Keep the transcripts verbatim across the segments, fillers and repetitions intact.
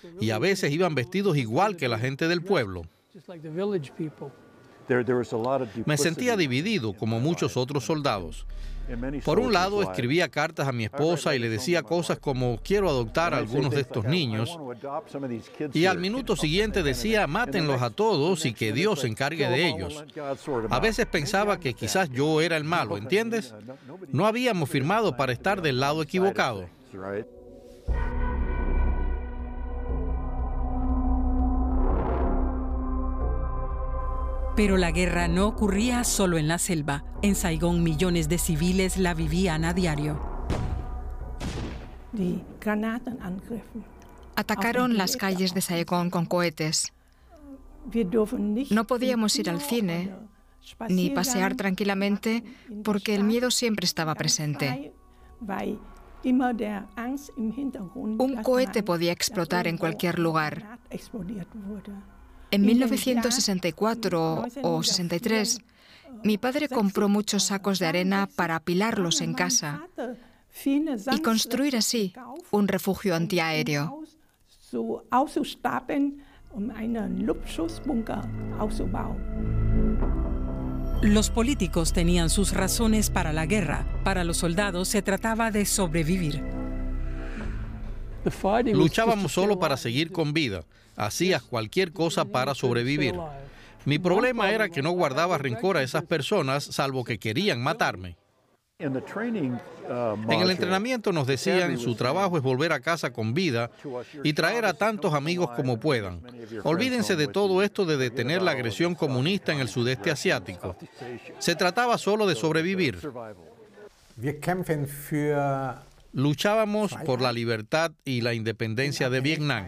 y a veces iban vestidos igual que la gente del pueblo. Me sentía dividido, como muchos otros soldados. Por un lado, escribía cartas a mi esposa y le decía cosas como quiero adoptar a algunos de estos niños. Y al minuto siguiente decía mátenlos a todos y que Dios se encargue de ellos. A veces pensaba que quizás yo era el malo, ¿entiendes? No habíamos firmado para estar del lado equivocado. Pero la guerra no ocurría solo en la selva. En Saigón millones de civiles la vivían a diario. Atacaron las calles de Saigón con cohetes. No podíamos ir al cine ni pasear tranquilamente porque el miedo siempre estaba presente. Un cohete podía explotar en cualquier lugar. En mil novecientos sesenta y cuatro o sesenta y tres, mi padre compró muchos sacos de arena para apilarlos en casa y construir así un refugio antiaéreo. Los políticos tenían sus razones para la guerra. Para los soldados se trataba de sobrevivir. Luchábamos solo para seguir con vida. Hacías cualquier cosa para sobrevivir. Mi problema era que no guardaba rencor a esas personas, salvo que querían matarme. En el entrenamiento nos decían, su trabajo es volver a casa con vida y traer a tantos amigos como puedan. Olvídense de todo esto de detener la agresión comunista en el sudeste asiático. Se trataba solo de sobrevivir. Luchábamos por la libertad y la independencia de Vietnam.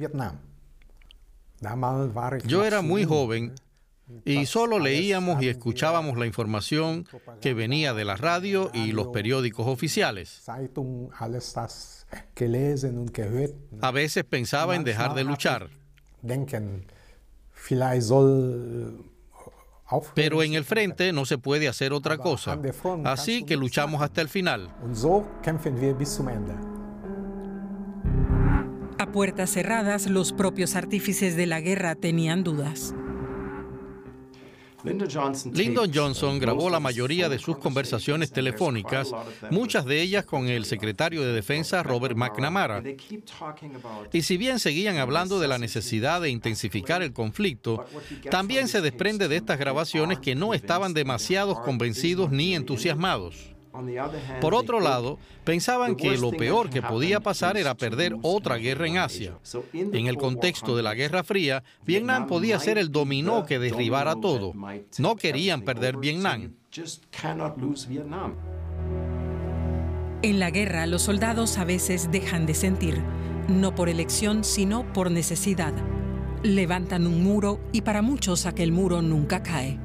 Yo era muy joven y solo leíamos y escuchábamos la información que venía de la radio y los periódicos oficiales. A veces pensaba en dejar de luchar. Pero en el frente no se puede hacer otra cosa. Así que luchamos hasta el final. A puertas cerradas, los propios artífices de la guerra tenían dudas. Lyndon Johnson grabó la mayoría de sus conversaciones telefónicas, muchas de ellas con el secretario de Defensa Robert McNamara. Y si bien seguían hablando de la necesidad de intensificar el conflicto, también se desprende de estas grabaciones que no estaban demasiado convencidos ni entusiasmados. Por otro lado, pensaban que lo peor que podía pasar era perder otra guerra en Asia. En el contexto de la Guerra Fría, Vietnam podía ser el dominó que derribara todo. No querían perder Vietnam. En la guerra, los soldados a veces dejan de sentir, no por elección, sino por necesidad. Levantan un muro y para muchos aquel muro nunca cae.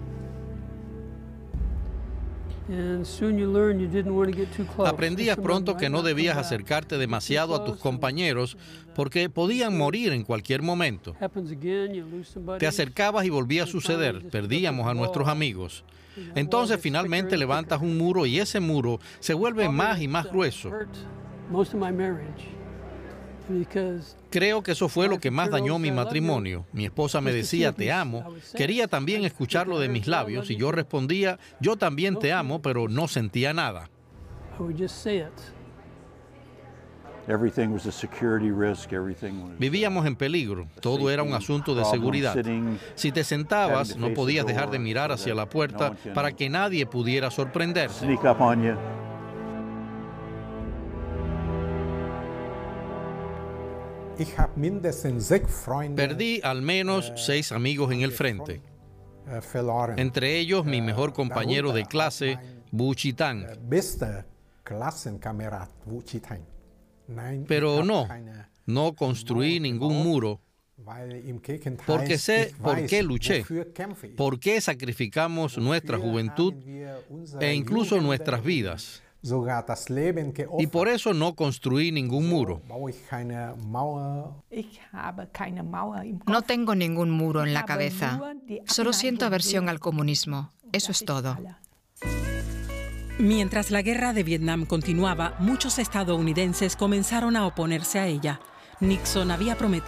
Aprendías pronto que no debías acercarte demasiado a tus compañeros porque podían morir en cualquier momento. Te acercabas y volvía a suceder, perdíamos a nuestros amigos. Entonces finalmente levantas un muro y ese muro se vuelve más y más grueso. Creo que eso fue lo que más dañó mi matrimonio. Mi esposa me decía, te amo. Quería también escucharlo de mis labios y yo respondía, yo también te amo, pero no sentía nada. Vivíamos en peligro. Todo era un asunto de seguridad. Si te sentabas, no podías dejar de mirar hacia la puerta para que nadie pudiera sorprenderse. Perdí al menos seis amigos en el frente. Entre ellos, mi mejor compañero de clase, Vu Chi Thanh. Pero no, no construí ningún muro, porque sé por qué luché, por qué sacrificamos nuestra juventud e incluso nuestras vidas. Y por eso no construí ningún muro. No tengo ningún muro en la cabeza. Solo siento aversión al comunismo. Eso es todo. Mientras la guerra de Vietnam continuaba, muchos estadounidenses comenzaron a oponerse a ella. Nixon había prometido